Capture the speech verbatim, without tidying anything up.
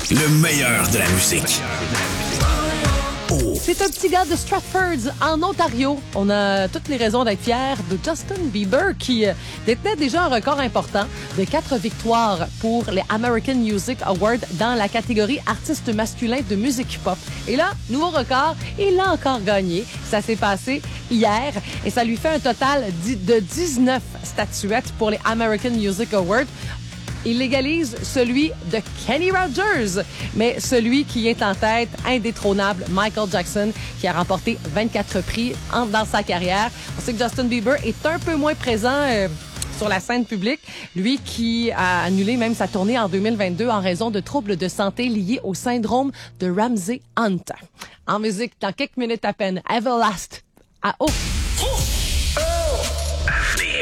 Le meilleur de la musique. C'est un petit gars de Stratford, en Ontario. On a toutes les raisons d'être fiers de Justin Bieber qui euh, détenait déjà un record important de quatre victoires pour les American Music Awards dans la catégorie artiste masculin de musique pop. Et là, nouveau record, il l'a encore gagné. Ça s'est passé hier et ça lui fait un total de dix-neuf statuettes pour les American Music Awards. Il légalise celui de Kenny Rogers, mais celui qui est en tête, indétrônable, Michael Jackson, qui a remporté vingt-quatre prix en, dans sa carrière. On sait que Justin Bieber est un peu moins présent euh, sur la scène publique, lui qui a annulé même sa tournée en deux mille vingt-deux en raison de troubles de santé liés au syndrome de Ramsay-Hunt. En musique, dans quelques minutes à peine, Everlast à haut.